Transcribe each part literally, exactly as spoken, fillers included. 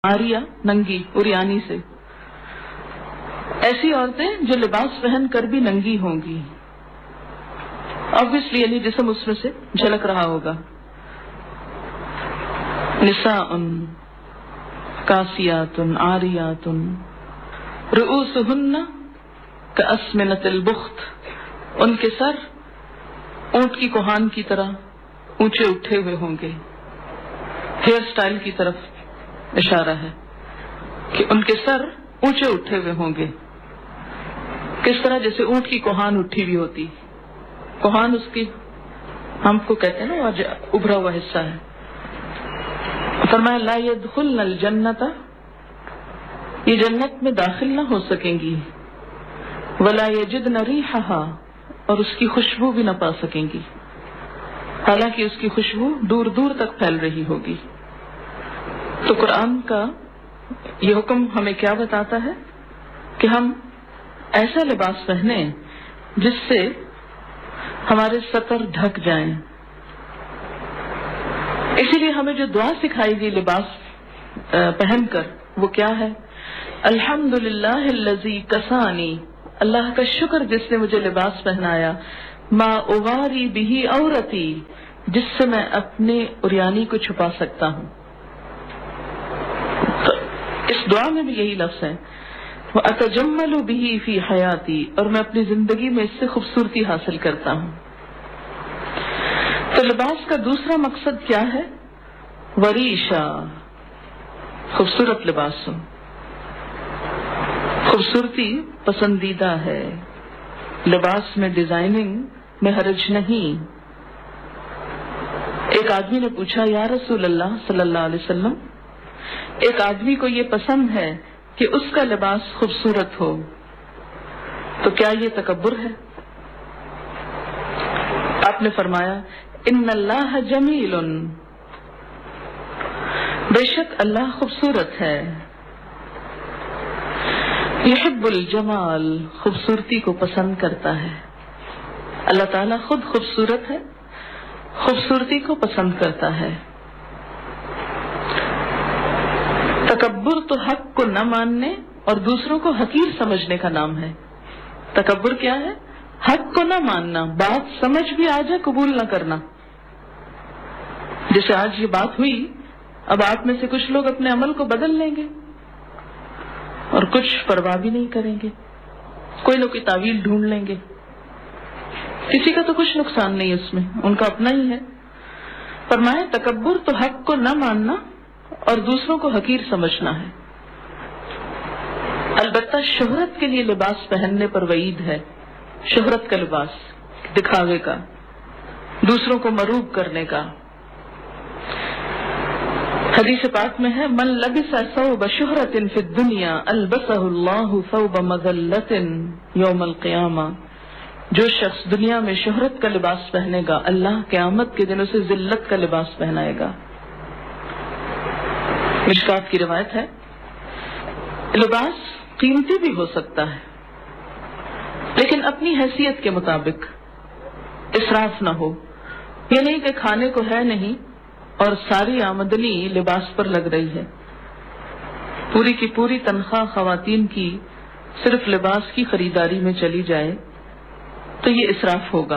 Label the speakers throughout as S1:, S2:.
S1: آریہ ننگی اریانی سے، ایسی عورتیں جو لباس پہن کر بھی ننگی ہوں گی، obviously یعنی جسم اس میں سے جھلک رہا ہوگا. نساء کاسیات عاریات رؤوسہن کأسمنۃ البخت، ان کے سر اونٹ کی کوہان کی طرح اونچے اٹھے ہوئے ہوں گے. ہیئر سٹائل کی طرف اشارہ ہے کہ ان کے سر اونچے اٹھے ہوئے ہوں گے، کس طرح جیسے اونٹ کی کوہان اٹھی ہوئی ہوتی. کوہان اس کی ہم کو کہتے ہیں نا آج ابھرا ہوا حصہ ہے. فرمایا لا يدخلن الجنت، یہ جنت میں داخل نہ ہو سکیں گی. ولا يجدن ریحها، اور اس کی خوشبو بھی نہ پا سکیں گی، حالانکہ اس کی خوشبو دور دور تک پھیل رہی ہوگی. تو قرآن کا یہ حکم ہمیں کیا بتاتا ہے کہ ہم ایسا لباس پہنیں جس سے ہمارے سطر ڈھک جائیں. اسی لیے ہمیں جو دعا سکھائی گئی لباس پہن کر وہ کیا ہے؟ الحمدللہ الذی کسانی، اللہ کا شکر جس نے مجھے لباس پہنایا، ما اواری بہ عورتی، جس سے میں اپنے اریانی کو چھپا سکتا ہوں. تو اس دعا میں بھی یہی لفظ ہے وَأَتَجَمَّلُ بِهِ فِي حَيَاتِي، اور میں اپنی زندگی میں اس سے خوبصورتی حاصل کرتا ہوں. تو لباس کا دوسرا مقصد کیا ہے؟ وریشا، خوبصورت لباس ہو. خوبصورتی پسندیدہ ہے، لباس میں ڈیزائننگ میں حرج نہیں. ایک آدمی نے پوچھا یا رسول اللہ صلی اللہ علیہ وسلم، ایک آدمی کو یہ پسند ہے کہ اس کا لباس خوبصورت ہو، تو کیا یہ تکبر ہے؟ آپ نے فرمایا ان اللہ جمیل، بے شک اللہ خوبصورت ہے. یحب الجمال، خوبصورتی کو پسند کرتا ہے. اللہ تعالیٰ خود خوبصورت ہے، خوبصورتی کو پسند کرتا ہے. تکبر تو حق کو نہ ماننے اور دوسروں کو حقیر سمجھنے کا نام ہے. تکبر کیا ہے؟ حق کو نہ ماننا، بات سمجھ بھی آ جائے قبول نہ کرنا. جیسے آج یہ بات ہوئی، اب آپ میں سے کچھ لوگ اپنے عمل کو بدل لیں گے اور کچھ پرواہ بھی نہیں کریں گے، کوئی نہ کوئی تعویل ڈھونڈ لیں گے. کسی کا تو کچھ نقصان نہیں اس میں، ان کا اپنا ہی ہے. فرمایا تکبر تو حق کو نہ ماننا اور دوسروں کو حقیر سمجھنا ہے. البتہ شہرت کے لیے لباس پہننے پر وعید ہے. شہرت کا لباس، دکھاوے کا، دوسروں کو مروب کرنے کا. حدیث پاک میں ہے من لبس ثوب شہرت فی الدنیا البسہ اللہ ثوب مذلۃ یوم القیامہ، جو شخص دنیا میں شہرت کا لباس پہنے گا اللہ قیامت کے دن اسے ذلت کا لباس پہنائے گا. مشکات کی روایت ہے. لباس قیمتی بھی ہو سکتا ہے لیکن اپنی حیثیت کے مطابق، اسراف نہ ہو. یہ نہیں کہ کھانے کو ہے نہیں اور ساری آمدنی لباس پر لگ رہی ہے، پوری کی پوری تنخواہ خواتین کی صرف لباس کی خریداری میں چلی جائے تو یہ اسراف ہوگا.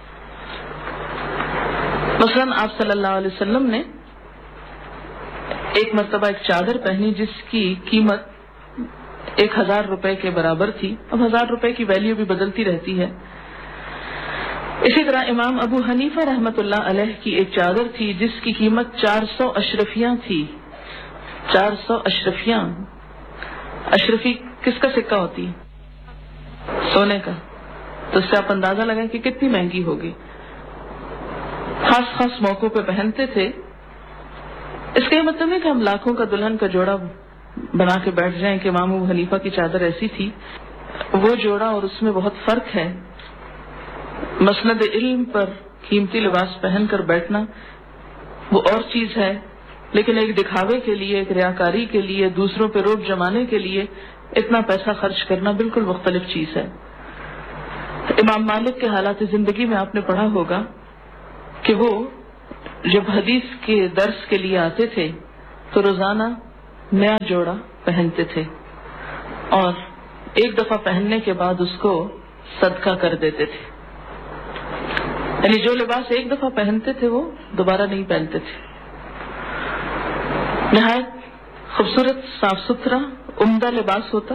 S1: مثلاً آپ صلی اللہ علیہ وسلم نے ایک مرتبہ ایک چادر پہنی جس کی قیمت ایک ہزار روپے کے برابر تھی. اب ہزار روپے کی ویلیو بھی بدلتی رہتی ہے. اسی طرح امام ابو حنیفہ رحمت اللہ علیہ کی ایک چادر تھی جس کی قیمت چار سو اشرفیاں تھی. چار سو اشرفیاں، اشرفی کس کا سکہ ہوتی؟ سونے کا. تو اس سے آپ اندازہ لگائیں کہ کتنی مہنگی ہوگی. خاص خاص موقعوں پہ پہنتے تھے. اس کا یہ مطلب نہیں کہ ہم لاکھوں کا دلہن کا جوڑا بنا کے بیٹھ جائیں کہ امام ابو حنیفہ کی چادر ایسی تھی. وہ جوڑا اور اس میں بہت فرق ہے. مسند علم پر قیمتی لباس پہن کر بیٹھنا وہ اور چیز ہے، لیکن ایک دکھاوے کے لیے، ایک ریاکاری کے لیے، دوسروں پہ روب جمانے کے لیے اتنا پیسہ خرچ کرنا بالکل مختلف چیز ہے. امام مالک کے حالات زندگی میں آپ نے پڑھا ہوگا کہ وہ جب حدیث کے درس کے لیے آتے تھے تو روزانہ نیا جوڑا پہنتے تھے اور ایک دفعہ پہننے کے بعد اس کو صدقہ کر دیتے تھے. یعنی جو لباس ایک دفعہ پہنتے تھے وہ دوبارہ نہیں پہنتے تھے. نہایت خوبصورت، صاف ستھرا، عمدہ لباس ہوتا.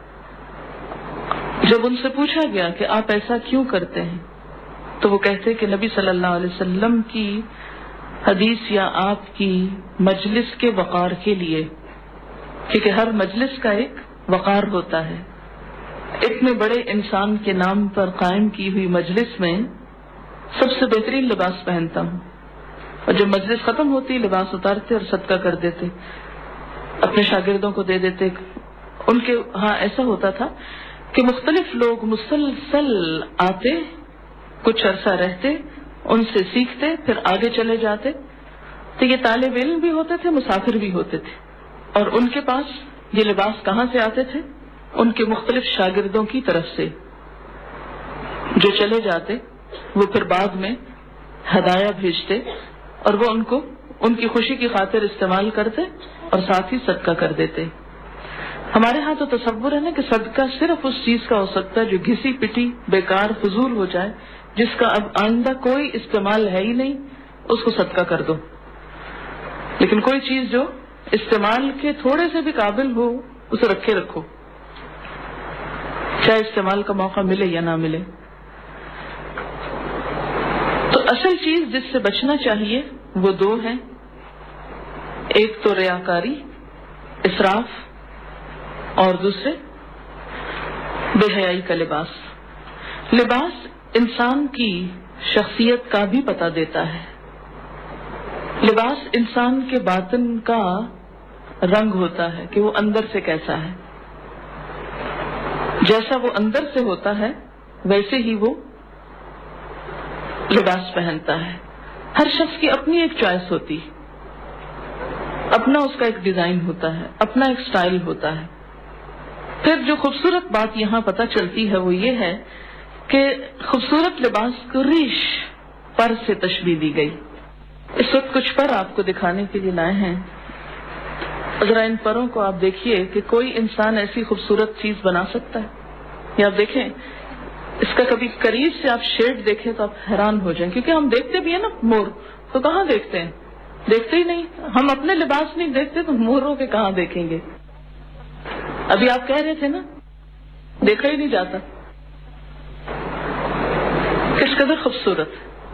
S1: جب ان سے پوچھا گیا کہ آپ ایسا کیوں کرتے ہیں تو وہ کہتے کہ نبی صلی اللہ علیہ وسلم کی حدیث یا آپ کی مجلس کے وقار کے لیے، کیونکہ ہر مجلس کا ایک وقار ہوتا ہے. اتنے بڑے انسان کے نام پر قائم کی ہوئی مجلس میں سب سے بہترین لباس پہنتا ہوں، اور جب مجلس ختم ہوتی لباس اتارتے اور صدقہ کر دیتے، اپنے شاگردوں کو دے دیتے. ان کے ہاں ایسا ہوتا تھا کہ مختلف لوگ مسلسل آتے، کچھ عرصہ رہتے، ان سے سیکھتے، پھر آگے چلے جاتے. تو یہ طالب علم بھی ہوتے تھے، مسافر بھی ہوتے تھے، اور ان کے پاس یہ لباس کہاں سے آتے تھے؟ ان کے مختلف شاگردوں کی طرف سے جو چلے جاتے. وہ پھر بعد میں ہدایہ بھیجتے اور وہ ان کو ان کی خوشی کی خاطر استعمال کرتے اور ساتھ ہی صدقہ کر دیتے. ہمارے ہاں تو تصور ہے نا کہ صدقہ صرف اس چیز کا ہو سکتا ہے جو گھسی پٹی، بیکار، فضول ہو جائے، جس کا اب آئندہ کوئی استعمال ہے ہی نہیں، اس کو صدقہ کر دو. لیکن کوئی چیز جو استعمال کے تھوڑے سے بھی قابل ہو اسے رکھے رکھو، چاہے استعمال کا موقع ملے یا نہ ملے. تو اصل چیز جس سے بچنا چاہیے وہ دو ہیں. ایک تو ریاکاری، اسراف، اور دوسرے بے حیائی کا لباس. لباس انسان کی شخصیت کا بھی پتہ دیتا ہے. لباس انسان کے باطن کا رنگ ہوتا ہے کہ وہ اندر سے کیسا ہے. جیسا وہ اندر سے ہوتا ہے ویسے ہی وہ لباس پہنتا ہے. ہر شخص کی اپنی ایک چوائس ہوتی، اپنا اس کا ایک ڈیزائن ہوتا ہے، اپنا ایک سٹائل ہوتا ہے. پھر جو خوبصورت بات یہاں پتہ چلتی ہے وہ یہ ہے کہ خوبصورت لباس کو ریش، پر سے تشبیہ دی گئی. اس وقت کچھ پر آپ کو دکھانے کے لیے لائے ہیں. ذرا ان پروں کو آپ دیکھیے کہ کوئی انسان ایسی خوبصورت چیز بنا سکتا ہے. یا آپ دیکھیں اس کا کبھی قریب سے آپ شیڈ دیکھیں تو آپ حیران ہو جائیں، کیونکہ ہم دیکھتے بھی ہیں نا مور، تو کہاں دیکھتے ہیں؟ دیکھتے ہی نہیں. ہم اپنے لباس نہیں دیکھتے تو موروں کے کہاں دیکھیں گے؟ ابھی آپ کہہ رہے تھے نا دیکھا ہی نہیں جاتا. کس قدر خوبصورت،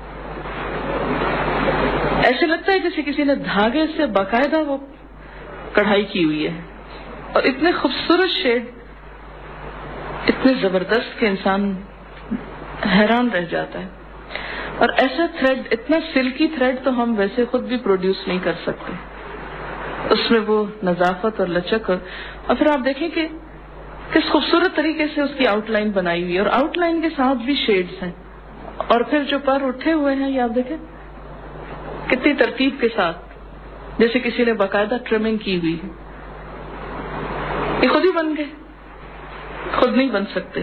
S1: ایسے لگتا ہے جیسے کسی نے دھاگے سے باقاعدہ وہ کڑھائی کی ہوئی ہے، اور اتنے خوبصورت شیڈ، اتنے زبردست کہ انسان حیران رہ جاتا ہے. اور ایسا تھریڈ، اتنا سلکی تھریڈ تو ہم ویسے خود بھی پروڈیوس نہیں کر سکتے. اس میں وہ نظافت اور لچک، اور پھر آپ دیکھیں کہ کس خوبصورت طریقے سے اس کی آؤٹ لائن بنائی ہوئی ہے، اور آؤٹ لائن کے ساتھ بھی شیڈز ہیں. اور پھر جو پر اٹھے ہوئے ہیں یہ آپ دیکھیں کتنی ترتیب کے ساتھ، جیسے کسی نے باقاعدہ ٹرمنگ کی ہوئی ہے. یہ خود ہی بن گئے، خود نہیں بن سکتے.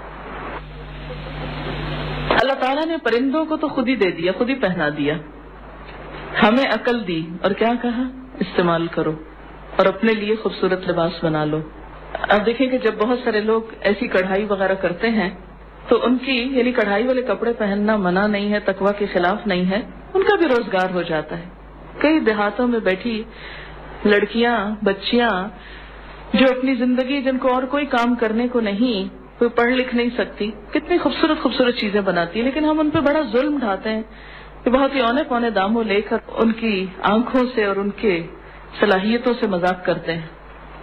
S1: اللہ تعالیٰ نے پرندوں کو تو خود ہی دے دیا، خود ہی پہنا دیا. ہمیں عقل دی اور کیا کہا؟ استعمال کرو اور اپنے لیے خوبصورت لباس بنا لو. اب دیکھیں کہ جب بہت سارے لوگ ایسی کڑھائی وغیرہ کرتے ہیں تو ان کی یعنی کڑھائی والے کپڑے پہننا منع نہیں ہے، تقویٰ کے خلاف نہیں ہے، ان کا بھی روزگار ہو جاتا ہے. کئی دیہاتوں میں بیٹھی لڑکیاں، بچیاں جو اپنی زندگی، جن کو اور کوئی کام کرنے کو نہیں، کوئی پڑھ لکھ نہیں سکتی، کتنی خوبصورت خوبصورت چیزیں بناتی ہیں، لیکن ہم ان پہ بڑا ظلم ڈھاتے ہیں کہ بہت ہی اونے پونے داموں لے کر ان کی آنکھوں سے اور ان کے صلاحیتوں سے مذاق کرتے ہیں.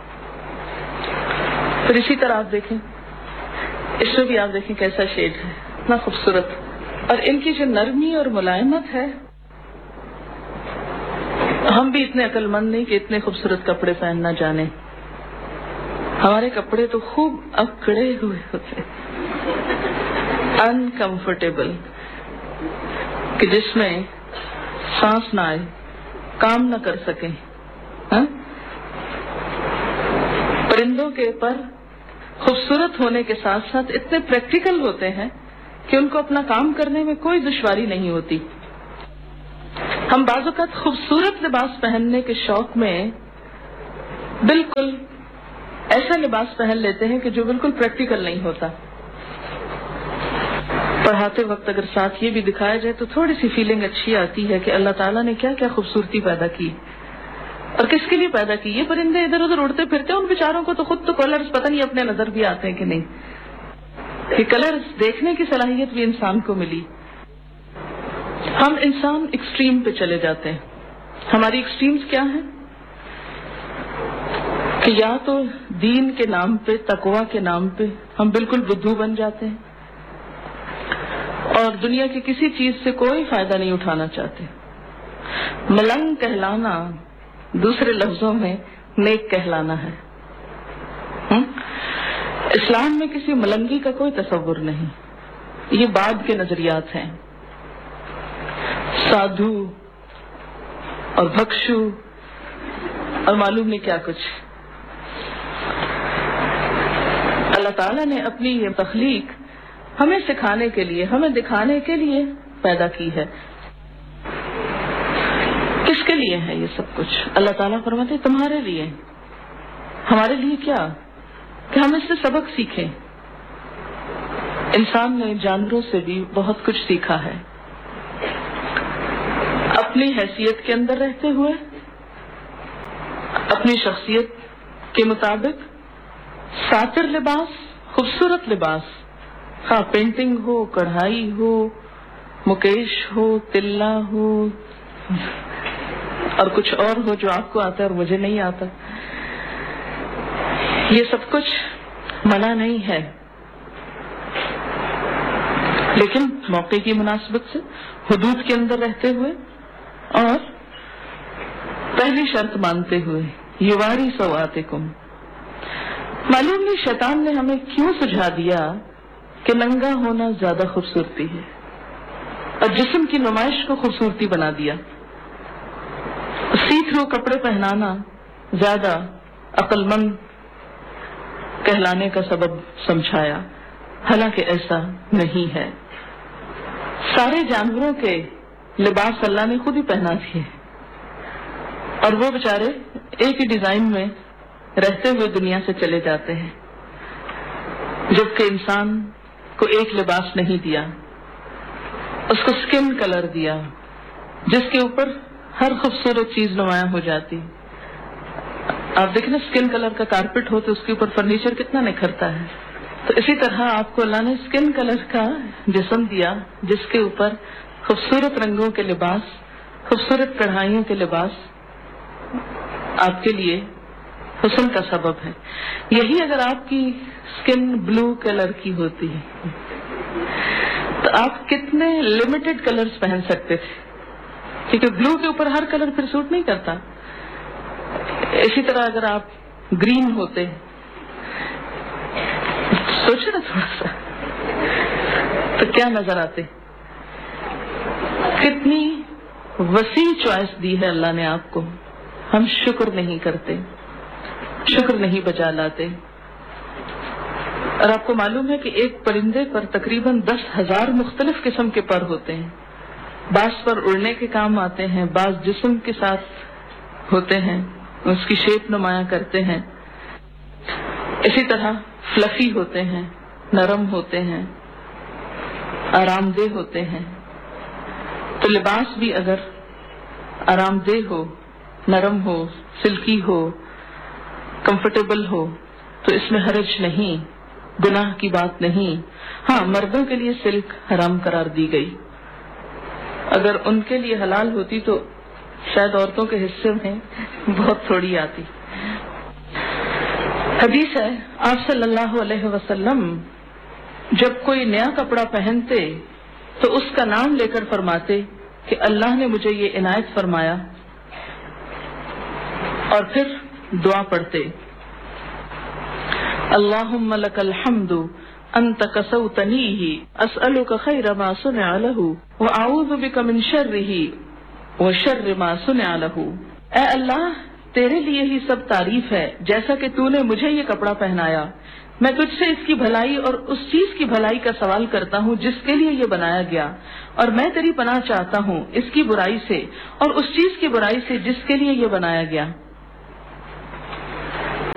S1: پھر اسی طرح آپ دیکھیں، اس میں بھی آپ دیکھیں کیسا شیڈ ہے، اتنا خوبصورت. اور ان کی جو نرمی اور ملائمت ہے، ہم بھی اتنے عقل مند نہیں کہ اتنے خوبصورت کپڑے پہننا جانے. ہمارے کپڑے تو خوب اکڑے ہوئے ہوتے، انکمفرٹیبل، کہ جس میں سانس نہ آئے، کام نہ کر سکیں. ہاں؟ پرندوں کے پر خوبصورت ہونے کے ساتھ ساتھ اتنے پریکٹیکل ہوتے ہیں کہ ان کو اپنا کام کرنے میں کوئی دشواری نہیں ہوتی. ہم بعض اوقات خوبصورت لباس پہننے کے شوق میں بالکل ایسا لباس پہن لیتے ہیں کہ جو بالکل پریکٹیکل نہیں ہوتا. پڑھاتے وقت اگر ساتھ یہ بھی دکھایا جائے تو تھوڑی سی فیلنگ اچھی آتی ہے کہ اللہ تعالیٰ نے کیا کیا خوبصورتی پیدا کی اور کس کے لیے پیدا کی. یہ پرندے ادھر ادھر اڑتے پھرتے ہیں، ان بیچاروں کو تو خود تو کلرز پتہ نہیں اپنے نظر بھی آتے ہیں کہ نہیں. یہ کلرز دیکھنے کی صلاحیت بھی انسان کو ملی. ہم انسان ایکسٹریم پہ چلے جاتے ہیں. ہماری ایکسٹریمز کیا ہیں کہ یا تو دین کے نام پہ، تقویٰ کے نام پہ ہم بالکل بدھو بن جاتے ہیں اور دنیا کی کسی چیز سے کوئی فائدہ نہیں اٹھانا چاہتے. ملنگ کہلانا دوسرے لفظوں میں نیک کہلانا ہے. اسلام میں کسی ملنگی کا کوئی تصور نہیں. یہ بعد کے نظریات ہیں. سادھو اور بھکشو اور معلوم نہیں کیا کچھ. اللہ تعالیٰ نے اپنی یہ تخلیق ہمیں سکھانے کے لیے، ہمیں دکھانے کے لیے پیدا کی ہے. کس کے لیے ہے یہ سب کچھ؟ اللہ تعالیٰ فرماتے ہیں تمہارے لیے. ہمارے لیے کیا؟ کہ ہم اس سے سبق سیکھیں. انسان نے جانوروں سے بھی بہت کچھ سیکھا ہے. اپنی حیثیت کے اندر رہتے ہوئے، اپنی شخصیت کے مطابق ساتر لباس، خوبصورت لباس، ہاں پینٹنگ ہو، کڑھائی ہو، مکیش ہو، تلا ہو اور کچھ اور ہو جو آپ کو آتا ہے اور مجھے نہیں آتا، یہ سب کچھ منع نہیں ہے. لیکن موقع کی مناسبت سے حدود کے اندر رہتے ہوئے اور پہلی شرط مانتے ہوئے یواری سواتکم. معلوم نہیں شیطان نے ہمیں کیوں سجھا دیا کہ ننگا ہونا زیادہ خوبصورتی ہے اور جسم کی نمائش کو خوبصورتی بنا دیا. سی تھرو کپڑے پہنانا زیادہ عقل مند کہلانے کا سبب سمجھایا، حالانکہ ایسا نہیں ہے. سارے جانوروں کے لباس اللہ نے خود ہی پہنا دیے اور وہ بیچارے ایک ہی ڈیزائن میں رہتے ہوئے دنیا سے چلے جاتے ہیں، جبکہ انسان کو ایک لباس نہیں دیا، اس کو سکن کلر دیا جس کے اوپر ہر خوبصورت چیز نمایاں ہو جاتی. آپ دیکھیں نا سکن کلر کا کارپیٹ ہو تو اس کے اوپر فرنیچر کتنا نکھرتا ہے. تو اسی طرح آپ کو اللہ نے سکن کلر کا جسم دیا جس کے اوپر خوبصورت رنگوں کے لباس، خوبصورت کڑھائیوں کے لباس آپ کے لیے حسن کا سبب ہے. یہی اگر آپ کی سکن بلو کلر کی ہوتی تو آپ کتنے لمیٹڈ کلرز پہن سکتے تھے، کیونکہ بلو کے اوپر ہر کلر پھر سوٹ نہیں کرتا. اسی طرح اگر آپ گرین ہوتے، سوچے نا تھوڑا سا، تو کیا نظر آتے. کتنی وسیع چوائس دی ہے اللہ نے آپ کو. ہم شکر نہیں کرتے، شکر نہیں بجا لاتے. اور آپ کو معلوم ہے کہ ایک پرندے پر تقریباً دس ہزار مختلف قسم کے پر ہوتے ہیں. بعض پر اڑنے کے کام آتے ہیں، بعض جسم کے ساتھ ہوتے ہیں، اس کی شیپ نمایاں کرتے ہیں. اسی طرح فلفی ہوتے ہیں، نرم ہوتے ہیں، آرام دہ ہوتے ہیں. تو لباس بھی اگر آرام دہ ہو، نرم ہو، سلکی ہو، کمفرٹیبل ہو تو اس میں حرج نہیں، گناہ کی بات نہیں. ہاں مردوں کے لیے سلک حرام قرار دی گئی. اگر ان کے لیے حلال ہوتی تو شاید عورتوں کے حصے میں بہت تھوڑی آتی. حدیث ہے آپ صلی اللہ علیہ وسلم جب کوئی نیا کپڑا پہنتے تو اس کا نام لے کر فرماتے کہ اللہ نے مجھے یہ عنایت فرمایا، اور پھر دعا پڑھتے اللہم لک الحمد انت کسوتنیہ اسألک خیر ما صنع لہ واعوذ بک من شرہ وشر ما صنع لہ. اے اللہ تیرے لیے ہی سب تعریف ہے، جیسا کہ تو نے مجھے یہ کپڑا پہنایا، میں تجھ سے اس کی بھلائی اور اس چیز کی بھلائی کا سوال کرتا ہوں جس کے لیے یہ بنایا گیا، اور میں تیری پناہ چاہتا ہوں اس کی برائی سے اور اس چیز کی برائی سے جس کے لیے یہ بنایا گیا.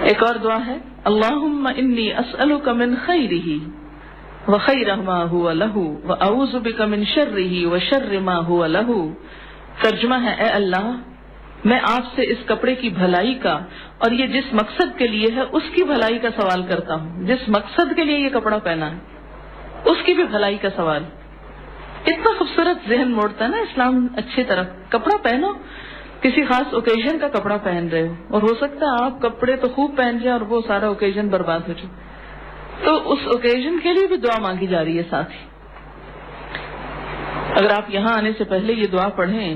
S1: ایک اور دعا ہے اللہم انی اسألک من خیرہ وخیر ما هو له واعوذ بک من شرہ وشر ما هو له. ترجمہ ہے اے اللہ میں آپ سے اس کپڑے کی بھلائی کا اور یہ جس مقصد کے لیے ہے اس کی بھلائی کا سوال کرتا ہوں. جس مقصد کے لیے یہ کپڑا پہنا ہے اس کی بھی بھلائی کا سوال. اتنا خوبصورت ذہن موڑتا ہے نا اسلام اچھی طرح. کپڑا پہنو, کسی خاص اوکیزن کا کپڑا پہن رہے ہو, اور ہو سکتا ہے آپ کپڑے تو خوب پہن جائیں اور وہ سارا اوکیزن برباد ہو جائے, تو اس اوکیزن کے لیے بھی دعا مانگی جا رہی ہے ساتھ ہی. اگر آپ یہاں آنے سے پہلے یہ دعا پڑھیں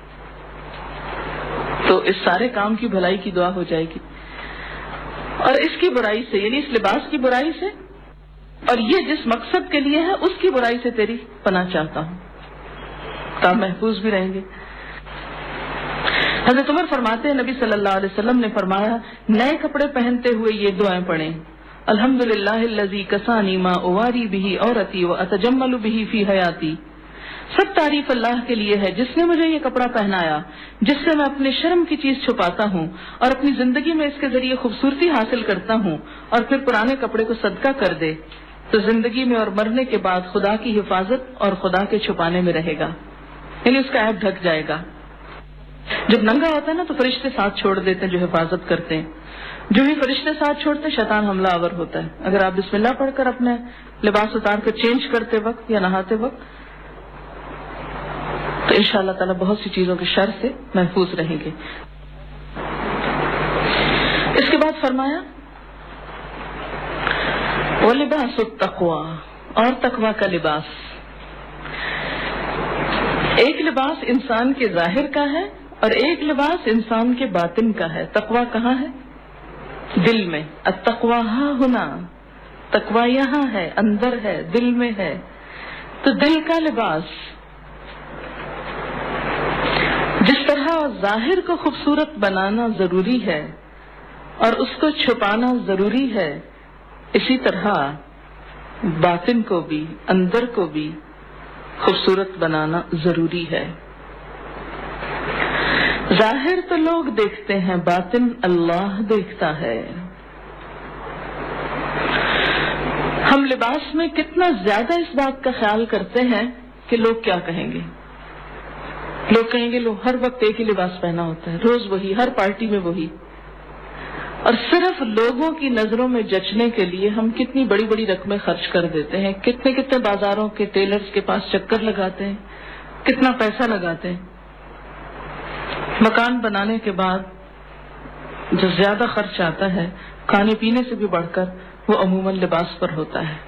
S1: تو اس سارے کام کی بھلائی کی دعا ہو جائے گی. اور اس کی برائی سے یعنی اس لباس کی برائی سے اور یہ جس مقصد کے لیے ہے اس کی برائی سے تیری پناہ چاہتا ہوں, تو آپ محفوظ بھی رہیں گے. حضرت عمر فرماتے ہیں نبی صلی اللہ علیہ وسلم نے فرمایا نئے کپڑے پہنتے ہوئے یہ دعائیں پڑھیں الحمدللہ الذی کسانی ما اواری بہ عورتی واتجمل بہ فی حیاتی. سب تعریف اللہ کے لیے ہے جس نے مجھے یہ کپڑا پہنایا جس سے میں اپنے شرم کی چیز چھپاتا ہوں اور اپنی زندگی میں اس کے ذریعے خوبصورتی حاصل کرتا ہوں, اور پھر پرانے کپڑے کو صدقہ کر دے تو زندگی میں اور مرنے کے بعد خدا کی حفاظت اور خدا کے چھپانے میں رہے گا, یعنی اس کا عیب ڈھک جائے گا. جب ننگا ہوتا ہے نا تو فرشتے ساتھ چھوڑ دیتے ہیں جو حفاظت کرتے ہیں. جو ہی فرشتے ساتھ چھوڑتے ہیں شیطان حملہ آور ہوتا ہے. اگر آپ بسم اللہ پڑھ کر اپنے لباس اتار کر چینج کرتے وقت یا نہاتے وقت تو انشاءاللہ تعالیٰ بہت سی چیزوں کے شر سے محفوظ رہیں گے. اس کے بعد فرمایا وَلِبَاسُ التَّقْوَى, اور تقویٰ کا لباس. ایک لباس انسان کے ظاہر کا ہے اور ایک لباس انسان کے باطن کا ہے. تقویٰ کہاں ہے؟ دل میں. التقویٰ ہاں ہونا, تقویٰ یہاں ہے, اندر ہے, دل میں ہے. تو دل کا لباس جس طرح ظاہر کو خوبصورت بنانا ضروری ہے اور اس کو چھپانا ضروری ہے, اسی طرح باطن کو بھی اندر کو بھی خوبصورت بنانا ضروری ہے. ظاہر تو لوگ دیکھتے ہیں, باطن اللہ دیکھتا ہے. ہم لباس میں کتنا زیادہ اس بات کا خیال کرتے ہیں کہ لوگ کیا کہیں گے. لوگ کہیں گے لو ہر وقت ایک ہی لباس پہنا ہوتا ہے, روز وہی, ہر پارٹی میں وہی. اور صرف لوگوں کی نظروں میں جچنے کے لیے ہم کتنی بڑی بڑی رقمیں خرچ کر دیتے ہیں, کتنے کتنے بازاروں کے ٹیلرز کے پاس چکر لگاتے ہیں, کتنا پیسہ لگاتے ہیں. مکان بنانے کے بعد جو زیادہ خرچ آتا ہے کھانے پینے سے بھی بڑھ کر وہ عموماً لباس پر ہوتا ہے.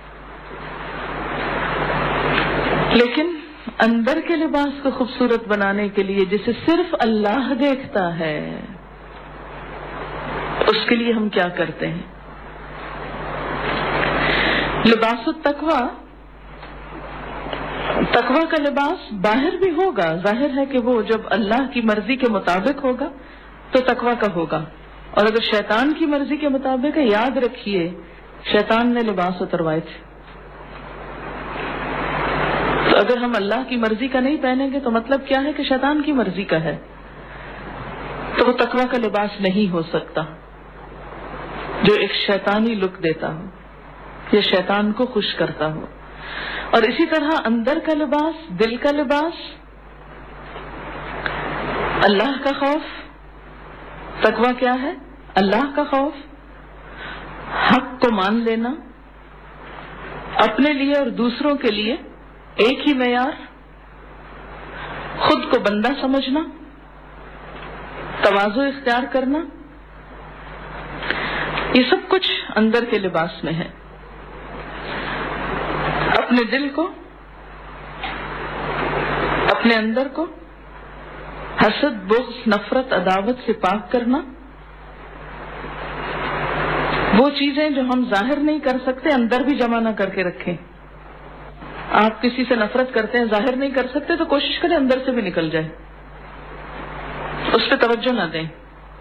S1: لیکن اندر کے لباس کو خوبصورت بنانے کے لیے جسے صرف اللہ دیکھتا ہے اس کے لیے ہم کیا کرتے ہیں؟ لباس التقویٰ, تقویٰ کا لباس باہر بھی ہوگا. ظاہر ہے کہ وہ جب اللہ کی مرضی کے مطابق ہوگا تو تقویٰ کا ہوگا, اور اگر شیطان کی مرضی کے مطابق ہے, یاد رکھیے شیطان نے لباس اتروائے تھے. تو اگر ہم اللہ کی مرضی کا نہیں پہنیں گے تو مطلب کیا ہے کہ شیطان کی مرضی کا ہے, تو وہ تقویٰ کا لباس نہیں ہو سکتا جو ایک شیطانی لک دیتا ہو یا شیطان کو خوش کرتا ہو. اور اسی طرح اندر کا لباس, دل کا لباس, اللہ کا خوف. تقویٰ کیا ہے؟ اللہ کا خوف, حق کو مان لینا, اپنے لیے اور دوسروں کے لیے ایک ہی معیار, خود کو بندہ سمجھنا, تواضع اختیار کرنا, یہ سب کچھ اندر کے لباس میں ہے. اپنے دل کو, اپنے اندر کو حسد, بغض, نفرت, عداوت سے پاک کرنا. وہ چیزیں جو ہم ظاہر نہیں کر سکتے اندر بھی جمع نہ کر کے رکھیں. آپ کسی سے نفرت کرتے ہیں, ظاہر نہیں کر سکتے تو کوشش کریں اندر سے بھی نکل جائے, اس پہ توجہ نہ دیں.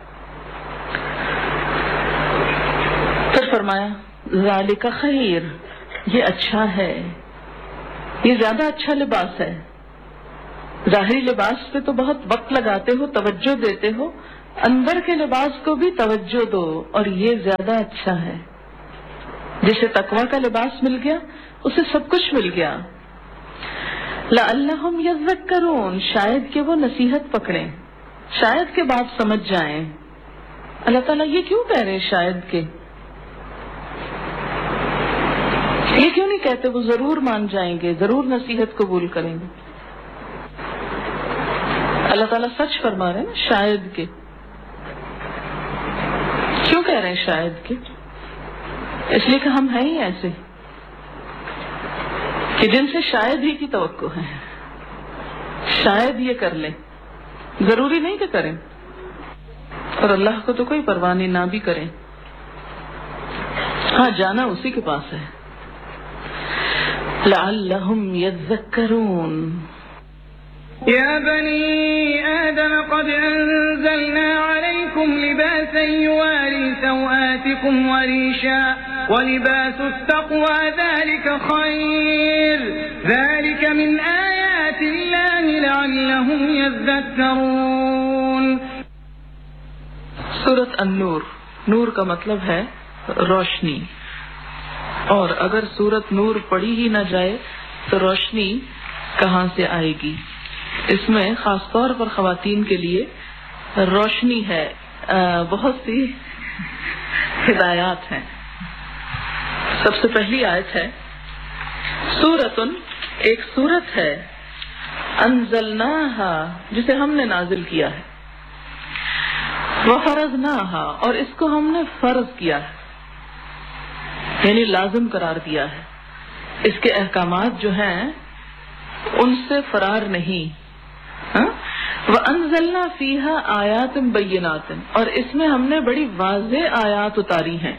S1: پھر فرمایا ذالک خیر, یہ اچھا ہے, یہ زیادہ اچھا لباس ہے. ظاہری لباس پہ تو بہت وقت لگاتے ہو, توجہ دیتے ہو, اندر کے لباس کو بھی توجہ دو اور یہ زیادہ اچھا ہے. جسے تقویٰ کا لباس مل گیا اسے سب کچھ مل گیا. لعلہم یذکرون، شاید کہ وہ نصیحت پکڑیں، شاید کہ بات سمجھ جائیں. اللہ تعالیٰ یہ کیوں کہہ رہے شاید کہ؟ یہ کیوں نہیں کہتے وہ ضرور مان جائیں گے، ضرور نصیحت قبول کریں گے؟ اللہ تعالیٰ سچ فرما رہے ہیں شاید کہ. کیوں کہہ رہے ہیں شاید کہ؟ اس لیے کہ ہم ہیں ہی ایسے کہ جن سے شاید ہی کی توقع ہے، شاید یہ کر لیں، ضروری نہیں کہ کریں، اور اللہ کو تو کوئی پرواہ نہیں نہ بھی کریں. ہاں جانا اسی کے پاس ہے. لعلہم یذکرون.
S2: يا بني آدم قد أنزلنا عليكم لباسا يواري سوآتكم وريشا ولباس التقوى ذلك خير ذلك من آيات الله لعلهم يذكرون.
S1: سورۃ النور، نور کا مطلب ہے روشنی، اور اگر سورۃ نور پڑھی ہی نہ جائے تو روشنی کہاں سے آئے گی؟ اس میں خاص طور پر خواتین کے لیے روشنی ہے، بہت سی ہدایات ہیں. سب سے پہلی آیت ہے سورۃن، ایک سورت ہے، انزلناہا جسے ہم نے نازل کیا ہے، وفرضناہا اور اس کو ہم نے فرض کیا ہے، یعنی لازم قرار دیا ہے. اس کے احکامات جو ہیں ان سے فرار نہیں. وَأَنزَلْنَا فِيهَا آيَاتٍ بَيِّنَاتٍ اور اس میں ہم نے بڑی واضح آیات اتاری ہیں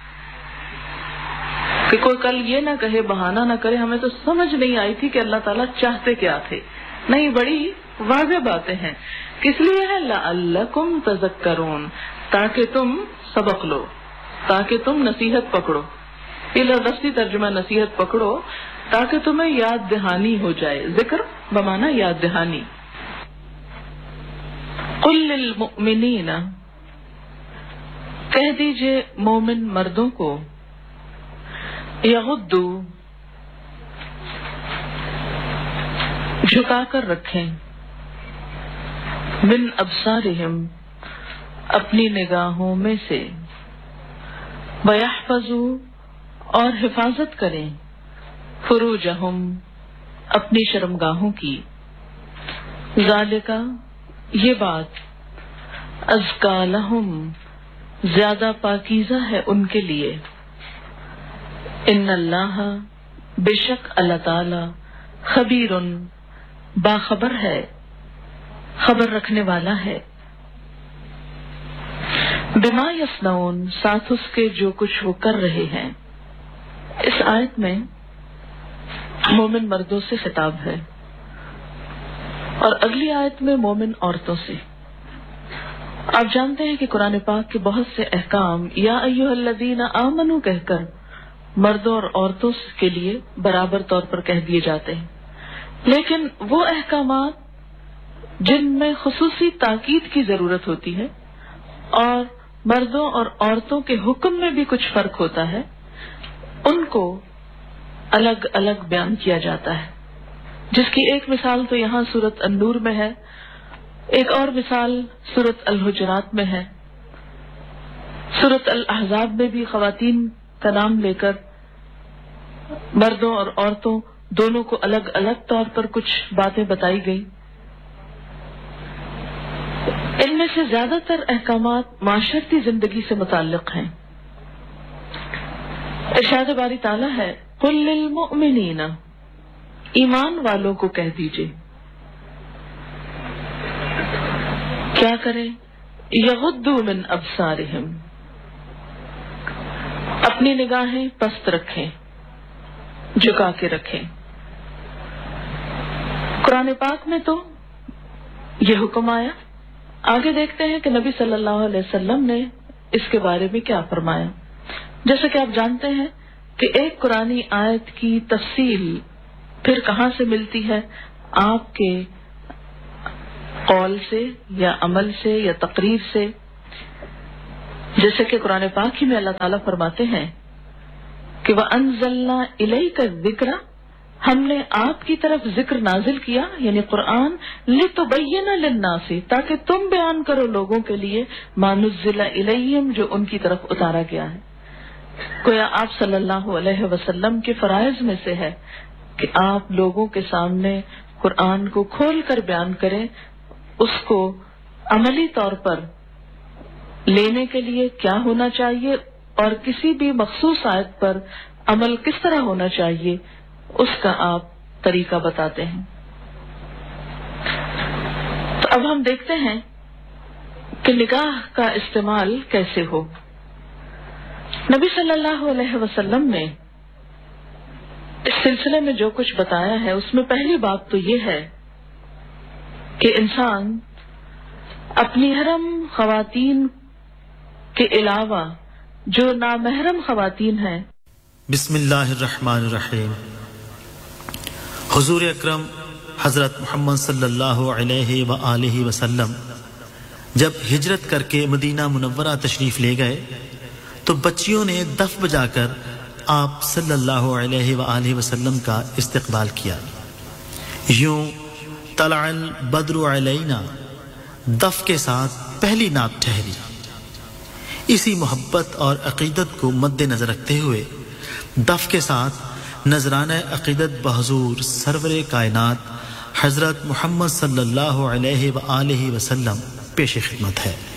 S1: کہ کوئی کل یہ نہ کہے، بہانہ نہ کرے ہمیں تو سمجھ نہیں آئی تھی کہ اللہ تعالیٰ چاہتے کیا تھے. نہیں، بڑی واضح باتیں ہیں. کس لیے ہے؟ لعلکم تذکرون، تاکہ تم سبق لو، تاکہ تم نصیحت پکڑو. یہ لفظی ترجمہ نصیحت پکڑو تاکہ تمہیں یاد دہانی ہو جائے. ذکر بمانا یاد دہانی. قل للمؤمنین، کہہ دیجئے مومن مردوں کو، یغضوا جھکا کر رکھیں، من ابصارہم اپنی نگاہوں میں سے، ویحفظوا اور حفاظت کریں، فروجہم اپنی شرمگاہوں کی، ذالک یہ بات، ازکا لہم زیادہ پاکیزہ ہے ان کے لیے، ان اللہ بے شک اللہ تعالی خبیر باخبر ہے، خبر رکھنے والا ہے، بما یصنعون ساتھ اس کے جو کچھ وہ کر رہے ہیں. اس آیت میں مومن مردوں سے خطاب ہے اور اگلی آیت میں مومن عورتوں سے. آپ جانتے ہیں کہ قرآن پاک کے بہت سے احکام یا ایھا الذین آمنوا کہہ کر مردوں اور عورتوں کے لیے برابر طور پر کہہ دیے جاتے ہیں، لیکن وہ احکامات جن میں خصوصی تاکید کی ضرورت ہوتی ہے اور مردوں اور عورتوں کے حکم میں بھی کچھ فرق ہوتا ہے، ان کو الگ الگ بیان کیا جاتا ہے، جس کی ایک مثال تو یہاں سورۃ النور میں ہے، ایک اور مثال سورۃ الحجرات میں ہے. سورۃ الاحزاب میں بھی خواتین کا نام لے کر مردوں اور عورتوں دونوں کو الگ الگ طور پر کچھ باتیں بتائی گئی. ان میں سے زیادہ تر احکامات معاشرتی زندگی سے متعلق ہیں. ارشاد باری تعالیٰ ہے قل للمؤمنین، ایمان والوں کو کہہ دیجئے کیا کریں، یغضوا من ابصارہم اپنی نگاہیں پست رکھیں، جھکا کے رکھیں. قرآن پاک میں تو یہ حکم آیا. آگے دیکھتے ہیں کہ نبی صلی اللہ علیہ وسلم نے اس کے بارے میں کیا فرمایا. جیسا کہ آپ جانتے ہیں کہ ایک قرآنی آیت کی تفصیل پھر کہاں سے ملتی ہے؟ آپ کے قول سے یا عمل سے یا تقریر سے، جیسے کہ قرآن پاک ہی میں اللہ تعالیٰ فرماتے ہیں کہ وَأَنزَلْنَا إِلَيْكَ الذِّكْرَ، ہم نے آپ کی طرف ذکر نازل کیا یعنی قرآن، لِتُبَيِّنَ لِلنَّاسِ، تاکہ تم بیان کرو لوگوں کے لیے، مَا نُزِّلَ إِلَيْهِمْ، جو ان کی طرف اتارا گیا ہے۔ گویا آپ صلی اللہ علیہ وسلم کے فرائض میں سے ہے کہ آپ لوگوں کے سامنے قرآن کو کھول کر بیان کریں، اس کو عملی طور پر لینے کے لیے کیا ہونا چاہیے اور کسی بھی مخصوص آیت پر عمل کس طرح ہونا چاہیے اس کا آپ طریقہ بتاتے ہیں۔ تو اب ہم دیکھتے ہیں کہ نکاح کا استعمال کیسے ہو۔ نبی صلی اللہ علیہ وسلم نے اس سلسلے میں جو کچھ بتایا ہے اس میں پہلی بات تو یہ ہے کہ انسان اپنی حرم خواتین کے علاوہ جو نامحرم خواتین ہیں۔
S3: بسم اللہ الرحمن الرحیم۔ حضور اکرم حضرت محمد صلی اللہ علیہ وآلہ وسلم جب ہجرت کر کے مدینہ منورہ تشریف لے گئے تو بچیوں نے دف بجا کر آپ صلی اللہ علیہ وآلہ وسلم کا استقبال کیا۔ یوں طلع البدر علینا دف کے ساتھ پہلی نعت ٹھہری۔ اسی محبت اور عقیدت کو مد نظر رکھتے ہوئے دف کے ساتھ نذرانہ عقیدت بحضور سرور کائنات حضرت محمد صلی اللہ علیہ وآلہ وسلم پیش خدمت ہے۔